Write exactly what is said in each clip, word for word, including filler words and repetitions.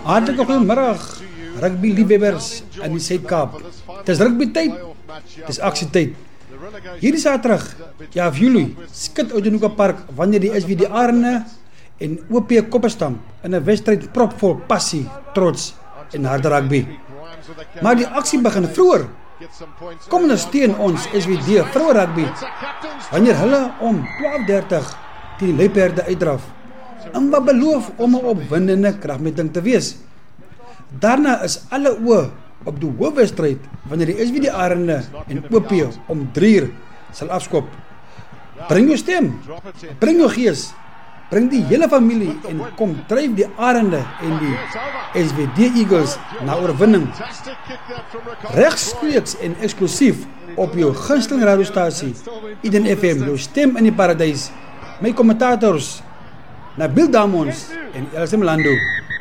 Hartlike goeiemiddag, rugby-liefhebbers in die Suid-Kaap. Het is rugby-tyd, het is actietyd. Hierdie Saterdag, ja of Julie, skit Oudtshoorn Park wanneer die S V D Arende en O P Kopperstamp in 'n wedstryd propvol passie, trots en harde rugby. Maar die aksie begin vroeër. Kom ondersteun ons S V D vroue rugby wanneer hulle om twaalf dertig teen die Luiperde uitdraf. En wat beloof om 'n opwindende kragmeting te wees. Daarna is alle oë op die hoofwedstryd wanneer die S V D Arende en O P om drie uur sal afskop. Bring jou stem, bring jou gees, bring die hele familie en kom dryf die Arende en die S V D Eagles na oorwinning. Regstreeks en eksklusief op jou gunsteling radiostasie Eden F M, jou stem in die paradys. My kommentators Nabil Damons en Elsie Mlando.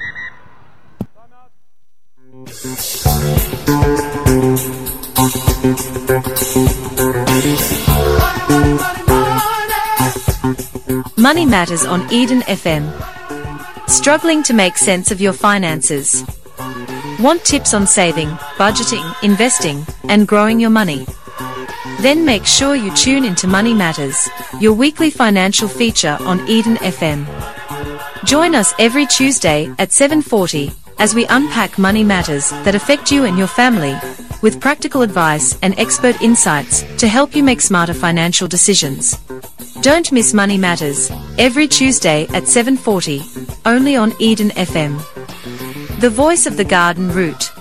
Money Matters on Eden F M. Struggling to make sense of your finances? Want tips on saving, budgeting, investing, and growing your money? Then make sure you tune into Money Matters, your weekly financial feature on Eden F M. Join us every Tuesday at seven forty as we unpack money matters that affect you and your family, with practical advice and expert insights to help you make smarter financial decisions. Don't miss Money Matters, every Tuesday at seven forty, only on Eden F M. The voice of the garden route.